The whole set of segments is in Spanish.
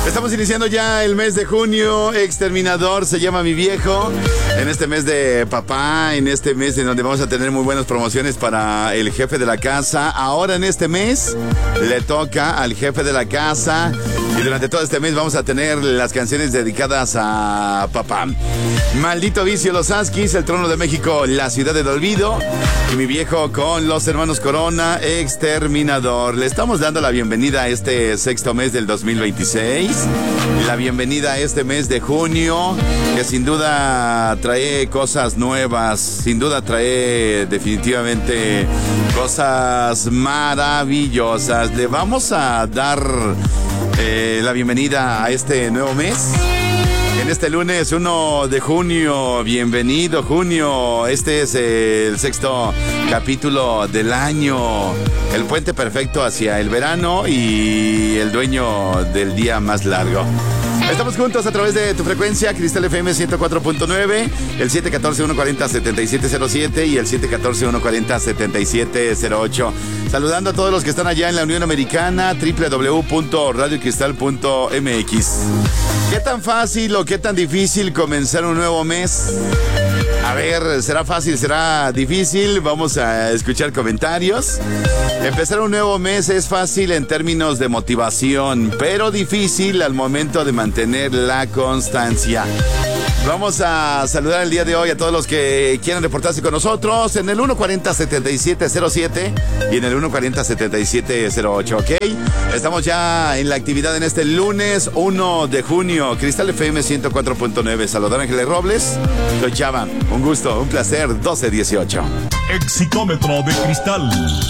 Estamos iniciando ya el mes de junio. Exterminador se llama mi viejo. En este mes de papá, en este mes en donde vamos a tener muy buenas promociones para el jefe de la casa. Ahora en este mes le toca al jefe de la casa. Y durante todo este mes vamos a tener las canciones dedicadas a papá. Maldito vicio, los Askis, El Trono de México, La Ciudad del Olvido. Y mi viejo con los hermanos Corona, Exterminador. Le estamos dando la bienvenida a este sexto mes del 2026. La bienvenida a este mes de junio, que sin duda trae cosas nuevas. Sin duda trae definitivamente cosas maravillosas. Le vamos a dar la bienvenida a este nuevo mes. En este lunes 1 de junio, bienvenido junio. Este es el sexto capítulo del año. El puente perfecto hacia el verano y el dueño del día más largo. Estamos juntos a través de tu frecuencia, Cristal FM 104.9, el 714-140-7707 y el 714-140-7708. Saludando a todos los que están allá en la Unión Americana, www.radiocristal.mx. ¿Qué tan fácil o qué tan difícil comenzar un nuevo mes? A ver, ¿será fácil? ¿Será difícil? Vamos a escuchar comentarios. Empezar un nuevo mes es fácil en términos de motivación, pero difícil al momento de mantener la constancia. Vamos a saludar el día de hoy a todos los que quieran reportarse con nosotros en el 140-7707 y en el 140-7708, ¿ok? Estamos ya en la actividad en este lunes 1 de junio. Cristal FM 104.9. Saludar a Ángeles Robles. Soy Chava. Un gusto, un placer. 12-18. Exicómetro de Cristal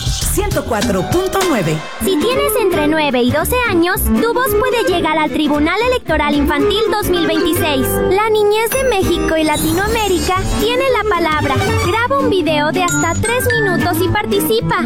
104.9. Si tienes entre 9 y 12 años, tu voz puede llegar al Tribunal Electoral Infantil 2026. La niñez de México y Latinoamérica tiene la palabra. Graba un video de hasta 3 minutos y participa.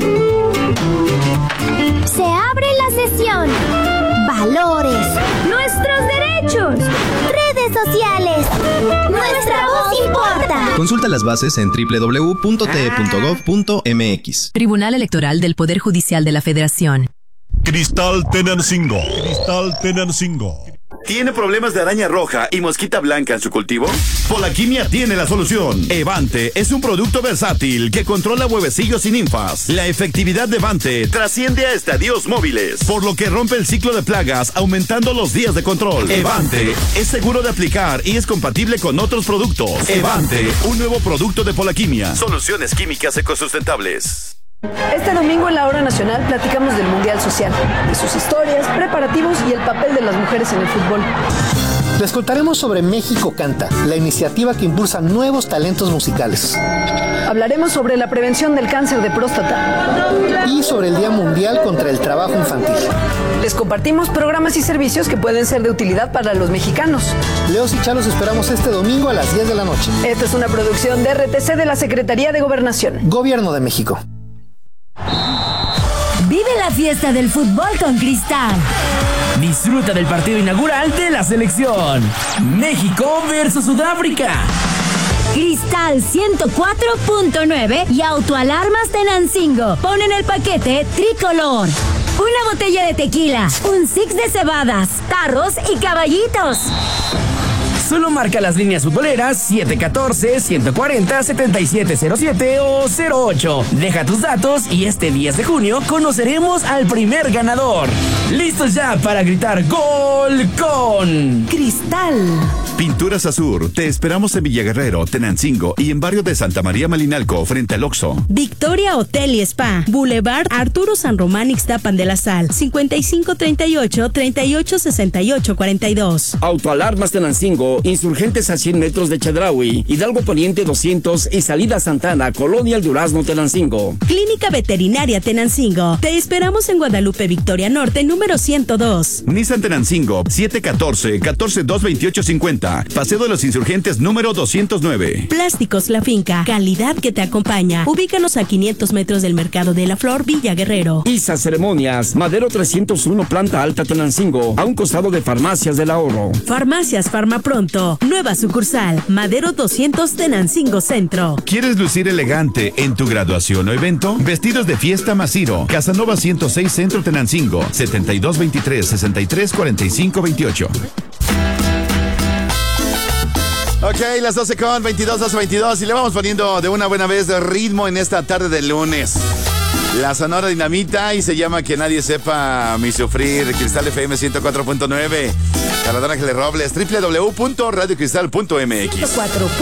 Se abre la sesión. Valores. Nuestros derechos. Redes sociales. Nuestra voz importa. Consulta las bases en www.te.gov.mx. Tribunal Electoral del Poder Judicial de la Federación. Cristal Tenancingo. Cristal Tenancingo. ¿Tiene problemas de araña roja y mosquita blanca en su cultivo? Polaquimia tiene la solución. Evante es un producto versátil que controla huevecillos y ninfas. La efectividad de Evante trasciende a estadios móviles, por lo que rompe el ciclo de plagas, aumentando los días de control. Evante es seguro de aplicar y es compatible con otros productos. Evante, un nuevo producto de Polaquimia. Soluciones químicas ecosustentables. Este domingo en la Hora Nacional platicamos del Mundial Social, de sus historias, preparativos y el papel de las mujeres en el fútbol. Les contaremos sobre México Canta, la iniciativa que impulsa nuevos talentos musicales. Hablaremos sobre la prevención del cáncer de próstata. Y sobre el Día Mundial contra el Trabajo Infantil. Les compartimos programas y servicios que pueden ser de utilidad para los mexicanos. Leos y Chalos esperamos este domingo a las 10 de la noche. Esta es una producción de RTC de la Secretaría de Gobernación. Gobierno de México. Vive la fiesta del fútbol con Cristal. Disfruta del partido inaugural de la selección. México versus Sudáfrica. Cristal 104.9 y Autoalarmas Tenancingo ponen el paquete tricolor. Una botella de tequila, un six de cebadas, tarros y caballitos. Solo marca las líneas futboleras 714-140-7707 o 08. Deja tus datos y este 10 de junio conoceremos al primer ganador. ¡Listos ya para gritar gol con Cristal! Pinturas Azur, te esperamos en Villaguerrero, Tenancingo y en barrio de Santa María Malinalco, frente al Oxxo. Victoria Hotel y Spa, Boulevard Arturo San Román, Ixtapan de la Sal, 5538-386842. Autoalarmas Tenancingo, insurgentes a 100 metros de Chedraui, Hidalgo Poniente 200 y Salida Santana, Colonia El Durazno, Tenancingo. Clínica Veterinaria Tenancingo, te esperamos en Guadalupe Victoria Norte, número 102. Nissan Tenancingo, 714-142-2850. Paseo de los Insurgentes número 209. Plásticos La Finca, calidad que te acompaña. Ubícanos a 500 metros del Mercado de la Flor, Villa Guerrero. ISA Ceremonias, Madero 301, planta alta, Tenancingo, a un costado de Farmacias del Ahorro. Farmacias Farmapronto pronto. Nueva sucursal, Madero 200 Tenancingo Centro. ¿Quieres lucir elegante en tu graduación o evento? Vestidos de fiesta Masiro, Casanova 106 Centro Tenancingo, 7223-634528. Ok, las 12:22 y le vamos poniendo de una buena vez de ritmo en esta tarde de lunes. La Sonora Dinamita y se llama Que Nadie Sepa Mi Sufrir. Cristal FM 104.9. Carlos Ángeles Robles, www.radiocristal.mx.